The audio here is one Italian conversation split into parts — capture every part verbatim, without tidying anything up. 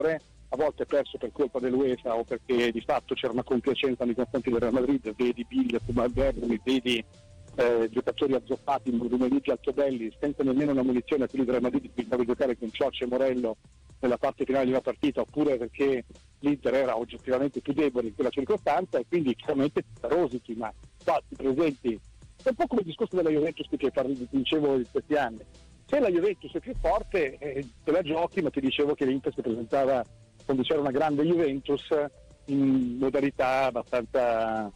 a volte perso per colpa dell'UEFA o perché di fatto c'era una compiacenza nei confronti del Real Madrid, vedi Bill, Bergami, vedi eh, giocatori azzoppati in Brunelligi Altobelli senza nemmeno una munizione, quindi del Real Madrid pensava giocare con Ciocci e Morello nella parte finale di una partita, oppure perché l'Inter era oggettivamente più debole in quella circostanza e quindi chiaramente rosichi, ma fatti presenti. È un po' come il discorso della Juventus che dicevo in questi anni. Se la Juventus è più forte eh, te la giochi, ma ti dicevo che l'Inter si presentava quando c'era una grande Juventus in modalità abbastanza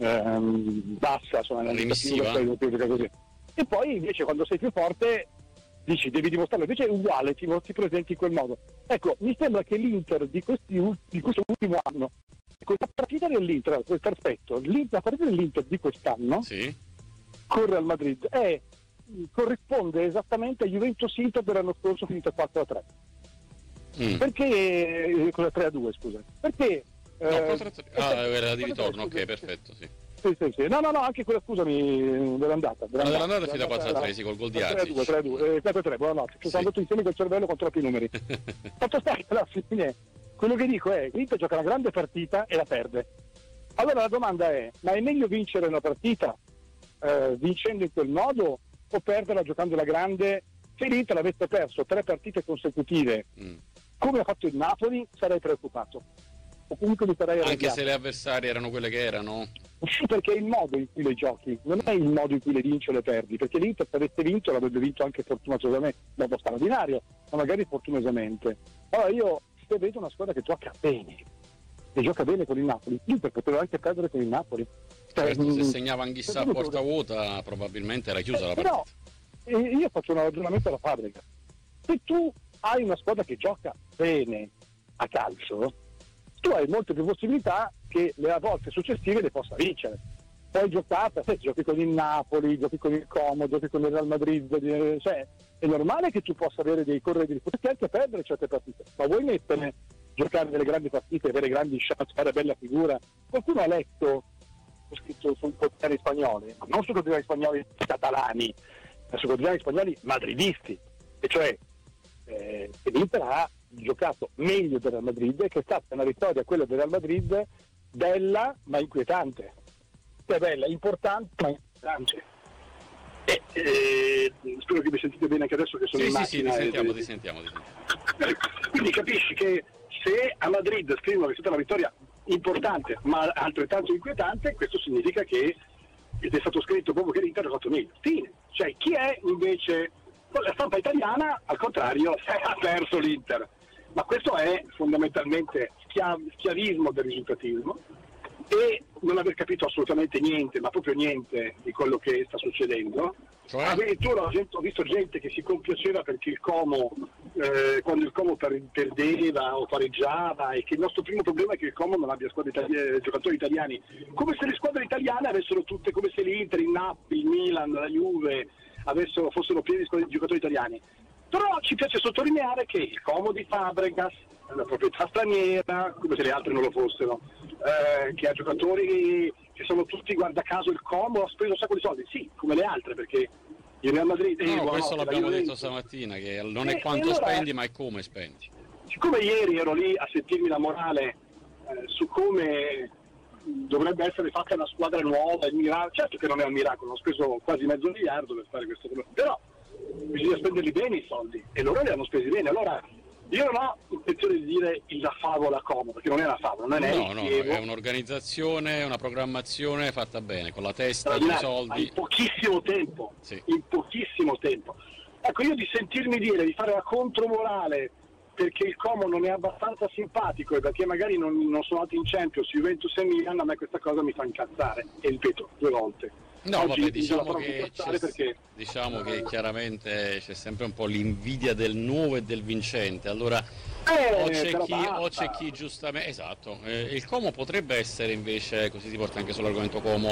ehm, bassa, insomma, così. E poi invece quando sei più forte dici devi dimostrarlo, invece è uguale, ti, ti presenti in quel modo. Ecco, mi sembra che l'Inter di, questi, di questo ultimo anno, questa partita dell'Inter, questo aspetto, la partita dell'Inter di quest'anno sì. con Real Madrid è, corrisponde esattamente a Juventus-Inter dell'anno scorso finita quattro a tre. Mm. Perché cosa tre a due, scusa? Perché no, eh, tre, ah, era di ritorno, ok, perfetto, sì. Sì, sì, sì. No, no, no, anche quella, scusami, dell'andata. Dell'andata, dell'andata si da quattro a tre, sì, col gol di Azic. tre a due, quattro a tre, buonanotte. Ci sono andato insieme col cervello con troppi numeri. Fatto sta che alla fine, quello che dico è che l'Inter gioca una grande partita e la perde. Allora la domanda è, ma è meglio vincere una partita eh, vincendo in quel modo o perderla giocando la grande? Se l'Inter l'avesse perso tre partite consecutive, mm. come ha fatto il Napoli, sarei preoccupato. O comunque mi sarei anche arrabbiato. Se le avversarie erano quelle che erano? Sì, perché è il modo in cui le giochi, non è il modo in cui le vinci o le perdi, perché l'Inter se avesse vinto l'avrebbe vinto anche fortunosamente, dopo straordinario, ma magari fortunosamente. Allora io se vedo una squadra che gioca bene, che gioca bene con il Napoli, l'Inter poteva anche perdere con il Napoli. Certo, se segnava Anghissà a porta vuota probabilmente era chiusa la partita. Però io faccio un ragionamento alla fabbrica. Se tu hai una squadra che gioca bene a calcio, tu hai molte più possibilità che le volte successive le possa vincere. Poi giocata, se giochi con il Napoli, giochi con il Como, giochi con il Real Madrid, cioè è normale che tu possa avere dei corredi di poter anche perdere certe partite, ma vuoi mettere, giocare delle grandi partite, avere grandi chance, fare bella figura? Qualcuno ha letto, ho scritto su quotidiani spagnoli, non su quotidiani spagnoli catalani, ma su quotidiani spagnoli madridisti, e cioè eh, l'Inter ha giocato meglio del Real Madrid, che è stata una vittoria quella del Real Madrid bella ma inquietante, cioè bella, importante ma inquietante. E, eh, spero che mi sentite bene anche adesso che sono sì, in sì, macchina. Sì, ti sentiamo, e... ti sentiamo, ti sentiamo. Quindi capisci che se a Madrid scrivono che è stata una vittoria importante ma altrettanto inquietante, questo significa che ed è stato scritto proprio che l'Inter ha fatto meglio. Fine. Cioè chi è invece la stampa italiana, al contrario, ha perso l'Inter. Ma questo è fondamentalmente schiav- schiavismo del risultatismo e non aver capito assolutamente niente, ma proprio niente di quello che sta succedendo. Cioè? Addirittura ho visto gente che si compiaceva perché il Como, eh, quando il Como per- perdeva o pareggiava, e che il nostro primo problema è che il Como non abbia squadre itali- giocatori italiani, come se le squadre italiane avessero tutte, come se l'Inter, il Napoli, il Milan, la Juve avessero, fossero pieni di squadre di giocatori italiani. Però ci piace sottolineare che il Como di Fabregas è una proprietà straniera, come se le altre non lo fossero, eh, che ha giocatori che sono tutti, guarda caso, il Como ha speso un sacco di soldi, sì, come le altre, perché il Real Madrid... No, eh, questo no, l'abbiamo detto stamattina, che non è quanto allora, spendi ma è come spendi. Siccome ieri ero lì a sentirmi la morale eh, su come dovrebbe essere fatta una squadra nuova, il miracolo, certo che non è un miracolo, ho speso quasi mezzo miliardo per fare questo, però bisogna spenderli bene i soldi e loro li hanno spesi bene. Allora io non ho intenzione di dire la favola Como, perché non è una favola, non è no, no, è un'organizzazione, una programmazione fatta bene, con la testa, i soldi, in pochissimo tempo, sì. in pochissimo tempo. Ecco, io di sentirmi dire di fare la contromorale perché il Como non è abbastanza simpatico e perché magari non, non sono andati in Champions, Juventus e Milan, a me questa cosa mi fa incazzare, e ripeto due volte. No, Oggi vabbè, diciamo che, perché... diciamo che chiaramente c'è sempre un po' l'invidia del nuovo e del vincente, allora eh, o, c'è chi, o c'è chi giustamente, esatto, eh, il Como potrebbe essere invece, così ti porta anche sull'argomento Como,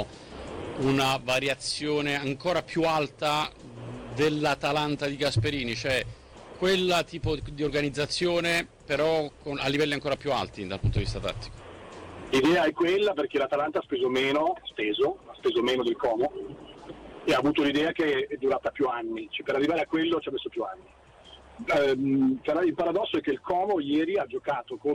una variazione ancora più alta dell'Atalanta di Gasperini, cioè quella tipo di organizzazione però con, a livelli ancora più alti dal punto di vista tattico. L'idea è quella perché l'Atalanta ha speso meno, speso, ha speso meno del Como e ha avuto l'idea che è durata più anni, cioè, per arrivare a quello ci ha messo più anni. ehm, il paradosso è che il Como ieri ha giocato con